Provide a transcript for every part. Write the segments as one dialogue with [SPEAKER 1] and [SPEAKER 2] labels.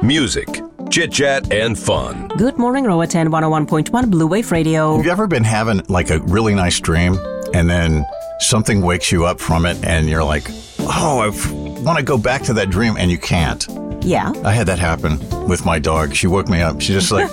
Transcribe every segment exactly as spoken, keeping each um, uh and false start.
[SPEAKER 1] music, chit-chat, and fun.
[SPEAKER 2] Good morning, Roatan one oh one point one Blue Wave Radio.
[SPEAKER 3] Have you ever been having like a really nice dream and then something wakes you up from it and you're like, oh, I want to go back to that dream and you can't?
[SPEAKER 2] Yeah.
[SPEAKER 3] I had that happen with my dog. She woke me up. She just like,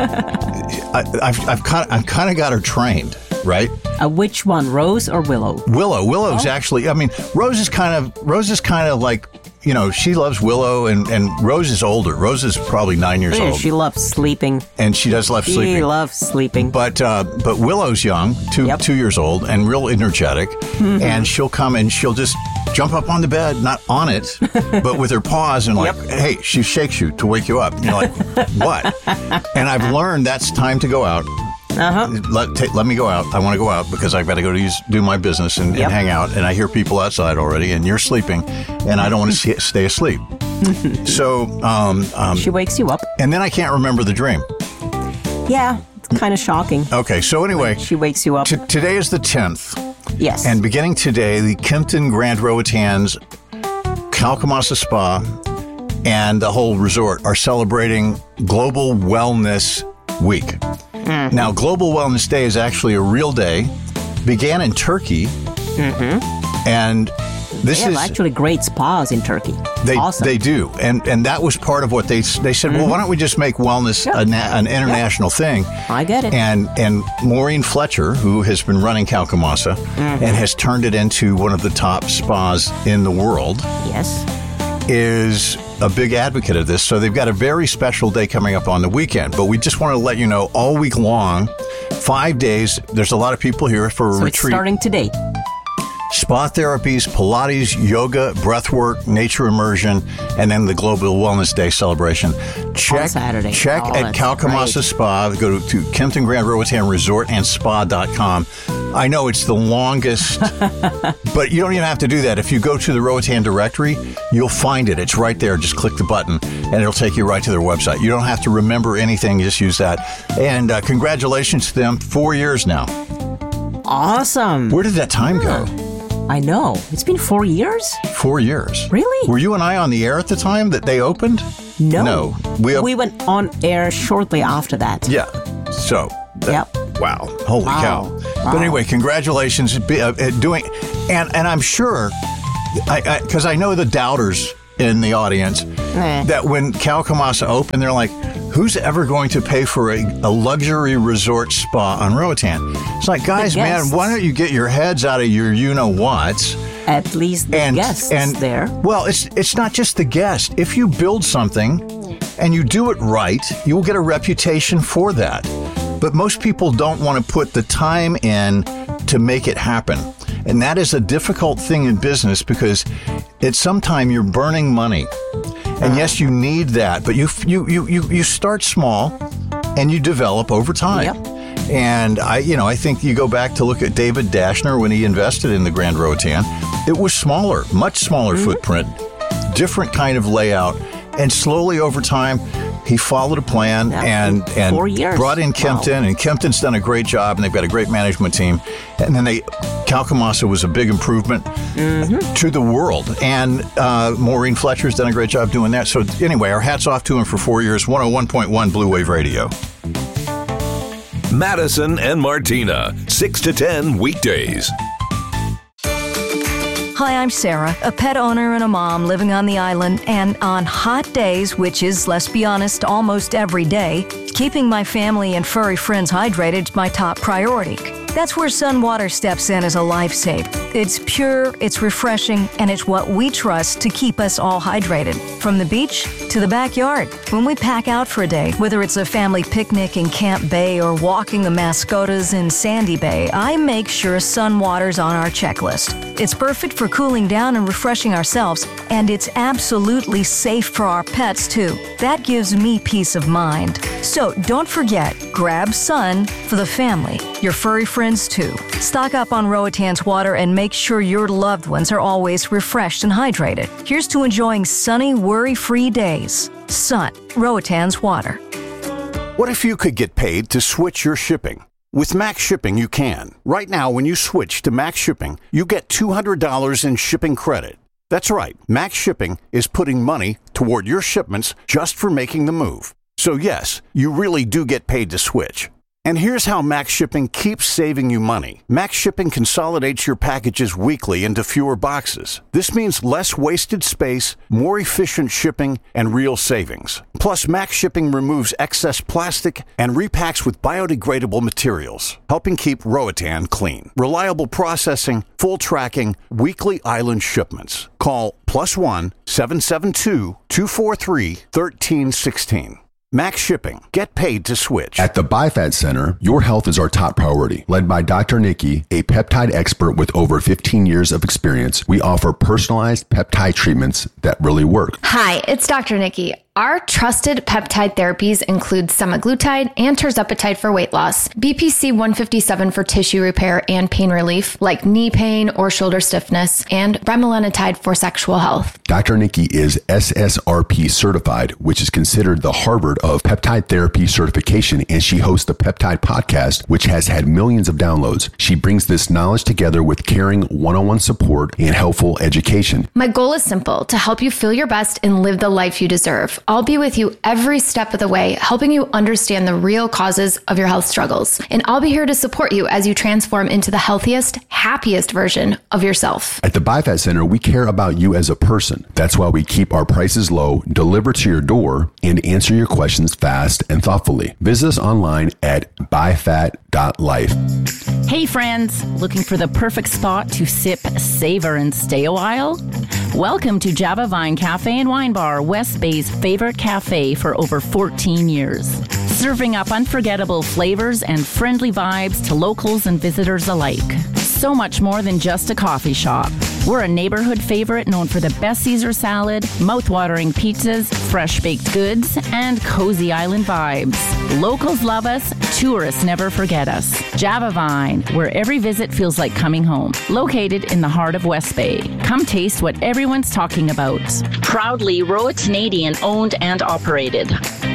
[SPEAKER 3] I, I've, I've kind of, I've kind of got her trained, right?
[SPEAKER 2] Uh, which one, Rose or Willow?
[SPEAKER 3] Willow. Willow's
[SPEAKER 2] Oh.
[SPEAKER 3] actually, I mean, Rose is kind of, Rose is kind of like, you know, she loves Willow, and, and Rose is older. Rose is probably nine years
[SPEAKER 2] Yeah,
[SPEAKER 3] old.
[SPEAKER 2] she loves sleeping.
[SPEAKER 3] And she does love
[SPEAKER 2] She
[SPEAKER 3] sleeping.
[SPEAKER 2] loves sleeping.
[SPEAKER 3] But uh, but Willow's young, two
[SPEAKER 2] Yep.
[SPEAKER 3] two years old, and real energetic.
[SPEAKER 2] Mm-hmm.
[SPEAKER 3] And she'll come and she'll just jump up on the bed, not on it, but with her paws, and like,
[SPEAKER 2] Yep.
[SPEAKER 3] hey, she shakes you to wake you up. And you're like, what? And I've learned that's time to go out.
[SPEAKER 2] Uh-huh.
[SPEAKER 3] Let ta- let me go out. I want to go out because I've got to go to use, do my business and,
[SPEAKER 2] Yep.
[SPEAKER 3] and hang out. And I hear people outside already, and you're sleeping, and I don't want to stay asleep. So, um, um,
[SPEAKER 2] She wakes you up.
[SPEAKER 3] and then I can't remember the dream.
[SPEAKER 2] Yeah, it's kind of shocking.
[SPEAKER 3] Okay, so anyway,
[SPEAKER 2] She wakes you up.
[SPEAKER 3] t- today is the tenth.
[SPEAKER 2] Yes.
[SPEAKER 3] And beginning today, the Kimpton Grand Roatans, Calcamassa Spa, and the whole resort are celebrating Global Wellness Week.
[SPEAKER 2] Mm-hmm.
[SPEAKER 3] Now, Global Wellness Day is actually a real day. Began in Turkey,
[SPEAKER 2] Mm-hmm.
[SPEAKER 3] and this
[SPEAKER 2] they have
[SPEAKER 3] is
[SPEAKER 2] actually great spas in Turkey.
[SPEAKER 3] they
[SPEAKER 2] awesome.
[SPEAKER 3] they do, and and that was part of what they they said. Well, why don't we just make wellness
[SPEAKER 2] Yeah.
[SPEAKER 3] a na- an international thing?
[SPEAKER 2] I get it.
[SPEAKER 3] And and Maureen Fletcher, who has been running Calcamassa
[SPEAKER 2] Mm-hmm.
[SPEAKER 3] and has turned it into one of the top spas in the world,
[SPEAKER 2] Yes.
[SPEAKER 3] is a big advocate of this. So they've got a very special day coming up on the weekend. But we just want to let you know, all week long, five days, there's a lot of people here for a
[SPEAKER 2] So it's
[SPEAKER 3] retreat.
[SPEAKER 2] starting today.
[SPEAKER 3] Spa therapies, Pilates, yoga, breathwork, nature immersion, and then the Global Wellness Day celebration. Check,
[SPEAKER 2] Saturday.
[SPEAKER 3] check
[SPEAKER 2] Oh,
[SPEAKER 3] at
[SPEAKER 2] that's
[SPEAKER 3] Calcamassa
[SPEAKER 2] great.
[SPEAKER 3] Spa. Go to, to Kimpton Grand Roatan Resort and Spa dot com. I know it's the longest, but you don't even have to do that. If you go to the Roatan directory, you'll find it. It's right there. Just click the button, and it'll take you right to their website. You don't have to remember anything. Just use that. And uh, congratulations to them. Four years now.
[SPEAKER 2] Awesome.
[SPEAKER 3] Where did that time go?
[SPEAKER 2] I know. It's been four years?
[SPEAKER 3] Four years.
[SPEAKER 2] Really?
[SPEAKER 3] Were you and I on the air at the time that they opened?
[SPEAKER 2] No.
[SPEAKER 3] No. We, op-
[SPEAKER 2] We went on air shortly after that.
[SPEAKER 3] Yeah. So. that-
[SPEAKER 2] Yep.
[SPEAKER 3] Wow. Holy
[SPEAKER 2] Wow.
[SPEAKER 3] cow.
[SPEAKER 2] Wow.
[SPEAKER 3] But anyway, congratulations be- uh, uh, doing, and and I'm sure, I because I, I know the doubters in the audience
[SPEAKER 2] Eh.
[SPEAKER 3] that when Calcamassa opened, they're like, who's ever going to pay for a, a luxury resort spa on Roatan? It's like, guys, man,
[SPEAKER 2] guests.
[SPEAKER 3] why don't you get your heads out of your you-know-whats?
[SPEAKER 2] At least the
[SPEAKER 3] and
[SPEAKER 2] guests
[SPEAKER 3] and
[SPEAKER 2] there.
[SPEAKER 3] Well, it's it's not just the guest. If you build something and you do it right, you will get a reputation for that. But most people don't want to put the time in to make it happen. And that is a difficult thing in business because at some time you're burning money. And yes, you need that, but you you you you, you start small and you develop over time.
[SPEAKER 2] Yep.
[SPEAKER 3] And I, you know, I think you go back to look at David Dashner when he invested in the Grand Roatan. It was smaller, much smaller footprint, different kind of layout, and slowly over time, he followed a plan
[SPEAKER 2] Yeah,
[SPEAKER 3] and and
[SPEAKER 2] four years.
[SPEAKER 3] brought in
[SPEAKER 2] Wow.
[SPEAKER 3] Kimpton, and Kimpton's done a great job, and they've got a great management team. And then they, Calcamassa was a big improvement to the world, and uh, Maureen Fletcher's done a great job doing that. So anyway, our hats off to him for four years. one oh one point one Blue Wave Radio.
[SPEAKER 1] Madison and Martina, six to ten weekdays.
[SPEAKER 4] Hi, I'm Sarah, a pet owner and a mom living on the island, and on hot days, which is, let's be honest, almost every day, keeping my family and furry friends hydrated is my top priority. That's where Sun Water steps in as a lifesaver. It's pure, it's refreshing, and it's what we trust to keep us all hydrated. From the beach to the backyard. When we pack out for a day, whether it's a family picnic in Camp Bay or walking the Mascotas in Sandy Bay, I make sure Sun Water's on our checklist. It's perfect for cooling down and refreshing ourselves, and it's absolutely safe for our pets too. That gives me peace of mind. So don't forget, grab Sun for the family, your furry friends too. Stock up on Roatan's water and make sure your loved ones are always refreshed and hydrated. Here's to enjoying sunny, worry-free days. Sun, Roatan's water.
[SPEAKER 3] What if you could get paid to switch your shipping? With Max Shipping, you can. Right now, when you switch to Max Shipping, you get two hundred dollars in shipping credit. That's right. Max Shipping is putting money toward your shipments just for making the move. So yes, you really do get paid to switch. And here's how Max Shipping keeps saving you money. Max Shipping consolidates your packages weekly into fewer boxes. This means less wasted space, more efficient shipping, and real savings. Plus, Max Shipping removes excess plastic and repacks with biodegradable materials, helping keep Roatan clean. Reliable processing, full tracking, weekly island shipments. Call plus one seven seven two, two four three, one three one six. Max Shipping. Get paid to switch.
[SPEAKER 5] At the BiFat Center, your health is our top priority. Led by Doctor Nikki, a peptide expert with over fifteen years of experience, we offer personalized peptide treatments that really work.
[SPEAKER 6] Hi, it's Doctor Nikki. Our trusted peptide therapies include semaglutide and tirzepatide for weight loss, B P C one fifty-seven for tissue repair and pain relief, like knee pain or shoulder stiffness, and bremelanotide for sexual health.
[SPEAKER 5] Doctor Nikki is S S R P certified, which is considered the Harvard of peptide therapy certification, and she hosts the Peptide Podcast, which has had millions of downloads. She brings this knowledge together with caring one-on-one support and helpful education.
[SPEAKER 6] My goal is simple: to help you feel your best and live the life you deserve. I'll be with you every step of the way, helping you understand the real causes of your health struggles. And I'll be here to support you as you transform into the healthiest, happiest version of yourself.
[SPEAKER 5] At the BiFat Center, we care about you as a person. That's why we keep our prices low, deliver to your door, and answer your questions fast and thoughtfully. Visit us online at bifat dot life.
[SPEAKER 7] Hey friends, looking for the perfect spot to sip, savor, and stay a while? Welcome to Java Vine Cafe and Wine Bar, West Bay's favorite cafe for over fourteen years. Serving up unforgettable flavors and friendly vibes to locals and visitors alike. So much more than just a coffee shop. We're a neighborhood favorite known for the best Caesar salad, mouth-watering pizzas, fresh-baked goods, and cozy island vibes. Locals love us, tourists never forget us. Java Vine, where every visit feels like coming home. Located in the heart of West Bay. Come taste what everyone's talking about. Proudly Roatanadian owned and operated.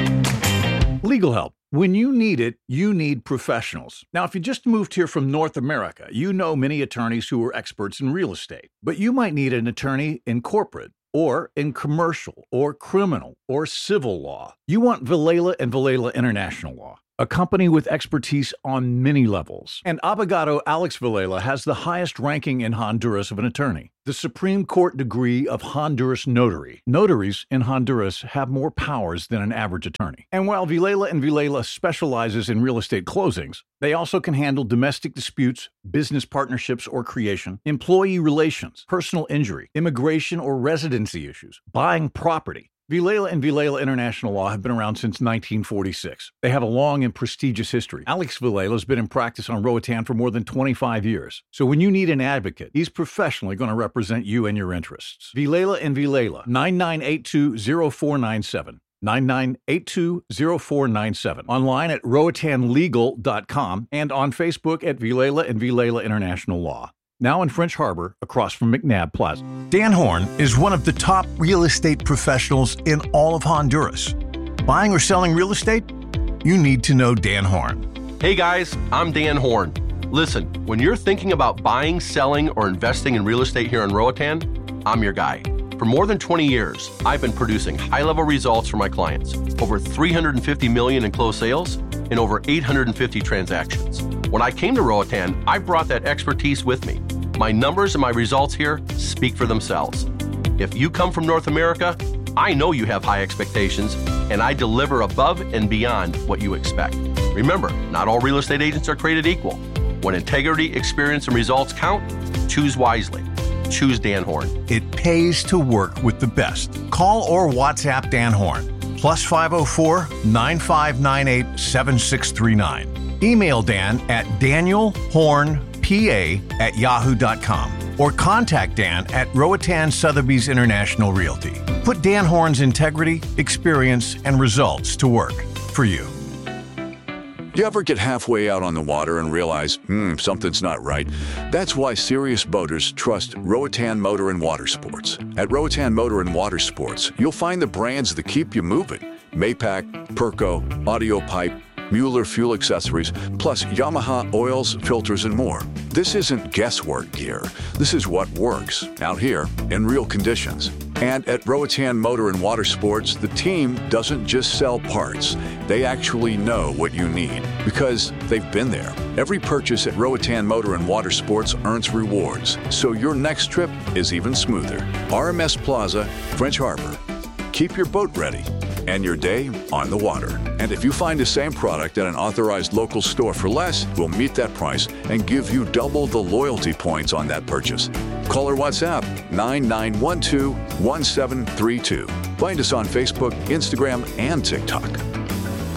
[SPEAKER 3] Legal help. When you need it, you need professionals. Now, if you just moved here from North America, you know many attorneys who are experts in real estate. But you might need an attorney in corporate, or in commercial, or criminal, or civil law. You want Villela and Villela International Law, a company with expertise on many levels. And Abogado Alex Villela has the highest ranking in Honduras of an attorney, the Supreme Court degree of Honduras Notary. Notaries in Honduras have more powers than an average attorney. And while Villela and Villela specializes in real estate closings, they also can handle domestic disputes, business partnerships or creation, employee relations, personal injury, immigration or residency issues, buying property. Villela and Villela International Law have been around since nineteen forty-six. They have a long and prestigious history. Alex Villela has been in practice on Roatan for more than twenty-five years. So when you need an advocate, he's professionally going to represent you and your interests. Villela and Villela, nine nine eight two, zero four nine seven. nine nine eight two, zero four nine seven. Online at roatan legal dot com and on Facebook at Villela and Villela International Law. Now in French Harbor, across from McNabb Plaza. Dan Horn is one of the top real estate professionals in all of Honduras. Buying or selling real estate? You need to know Dan Horn.
[SPEAKER 8] Hey guys, I'm Dan Horn. Listen, when you're thinking about buying, selling, or investing in real estate here in Roatan, I'm your guy. For more than twenty years, I've been producing high-level results for my clients. Over three hundred fifty million in closed sales and over eight hundred fifty transactions. When I came to Roatan, I brought that expertise with me. My numbers and my results here speak for themselves. If you come from North America, I know you have high expectations, and I deliver above and beyond what you expect. Remember, not all real estate agents are created equal. When integrity, experience, and results count, choose wisely. Choose Dan Horn.
[SPEAKER 3] It pays to work with the best. Call or WhatsApp Dan Horn. Plus five oh four, nine five nine eight, seven six three nine. Email Dan at danielhornpa at yahoo dot com or contact Dan at Roatan Sotheby's International Realty. Put Dan Horn's integrity, experience, and results to work for you.
[SPEAKER 9] Do you ever get halfway out on the water and realize, hmm, something's not right? That's why serious boaters trust Roatan Motor and Water Sports. At Roatan Motor and Water Sports, you'll find the brands that keep you moving. Maypac, Perco, Audio Pipe, Mueller fuel accessories, plus Yamaha oils, filters, and more. This isn't guesswork gear. This is what works out here in real conditions. And at Roatan Motor and Water Sports, the team doesn't just sell parts. They actually know what you need because they've been there. Every purchase at Roatan Motor and Water Sports earns rewards, so your next trip is even smoother. R M S Plaza, French Harbor. Keep your boat ready and your day on the water. And if you find the same product at an authorized local store for less, we'll meet that price and give you double the loyalty points on that purchase. Call or WhatsApp nine nine one two, one seven three two. Find us on Facebook, Instagram, and TikTok.